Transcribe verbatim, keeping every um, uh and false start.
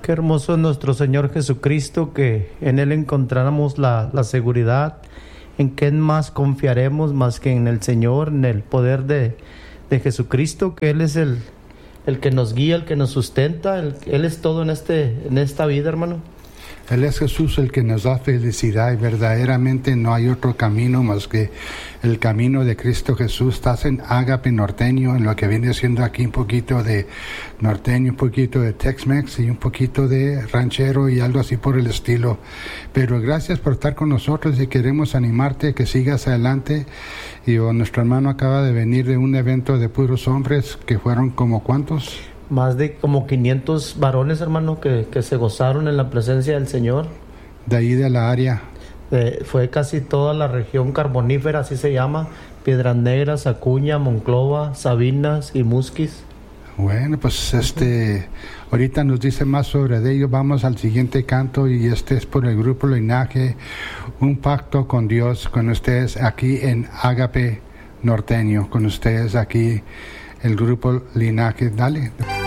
Qué hermoso es nuestro Señor Jesucristo, que en Él encontráramos la, la seguridad. ¿En qué más confiaremos más que en el Señor, en el poder de, de Jesucristo? Que Él es el, el que nos guía, el que nos sustenta. El, Él es todo en, este, en esta vida, hermano. Él es Jesús el que nos da felicidad y verdaderamente no hay otro camino más que el camino de Cristo Jesús. Estás en Ágape Norteño, en lo que viene siendo aquí un poquito de norteño, un poquito de Tex-Mex y un poquito de ranchero y algo así por el estilo. Pero gracias por estar con nosotros y queremos animarte a que sigas adelante. Y oh, nuestro hermano acaba de venir de un evento de puros hombres que fueron como ¿cuántos? Más de como quinientos varones, hermano, que, que se gozaron en la presencia del Señor. De ahí de la área. Eh, fue casi toda la región carbonífera, así se llama. Piedras Negras, Acuña, Monclova, Sabinas y Musquis. Bueno, pues este, ahorita nos dice más sobre ello. Vamos al siguiente canto y este es por el grupo Linaje, un pacto con Dios, con ustedes aquí en Ágape Norteño, con ustedes aquí el grupo Linaje. Dale.